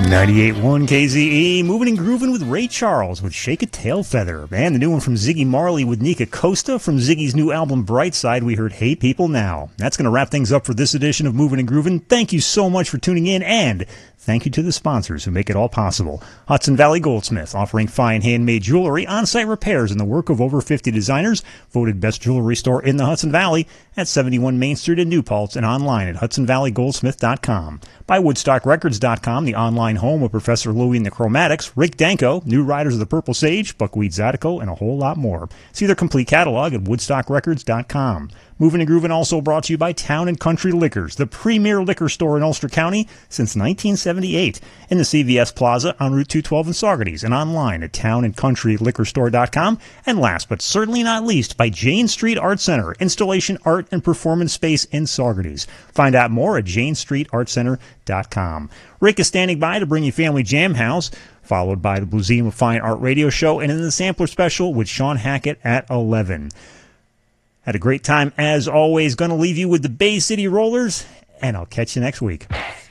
98.1 KZE, moving and grooving with Ray Charles with Shake a Tail Feather. And the new one from Ziggy Marley with Nika Costa. From Ziggy's new album Brightside, we heard Hey People Now. That's going to wrap things up for this edition of Moving and Grooving. Thank you so much for tuning in, and thank you to the sponsors who make it all possible. Hudson Valley Goldsmith, offering fine handmade jewelry, on-site repairs, and the work of over 50 designers. Voted best jewelry store in the Hudson Valley at 71 Main Street in New Paltz, and online at HudsonValleyGoldsmith.com. By WoodstockRecords.com, the online home of Professor Louie and the Chromatics, Rick Danko, New Riders of the Purple Sage, Buckwheat Zydeco, and a whole lot more. See their complete catalog at WoodstockRecords.com. Moving and Grooving also brought to you by Town & Country Liquors, the premier liquor store in Ulster County since 1978, in the CVS Plaza on Route 212 in Saugerties, and online at townandcountryliquorstore.com. And last but certainly not least, by Jane Street Art Center, installation, art, and performance space in Saugerties. Find out more at janestreetartcenter.com. Rick is standing by to bring you Family Jam House, followed by the Museum of Fine Art radio show, and in the Sampler Special with Sean Hackett at 11. Had a great time as always. Going to leave you with the Bay City Rollers, and I'll catch you next week.